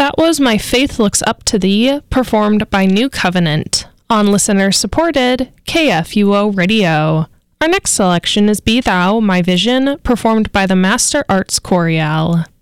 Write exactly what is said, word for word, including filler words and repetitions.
That was My Faith Looks Up to Thee, performed by New Covenant, on listener-supported K F U O Radio. Our next selection is Be Thou, My Vision, performed by the Master Arts Chorale.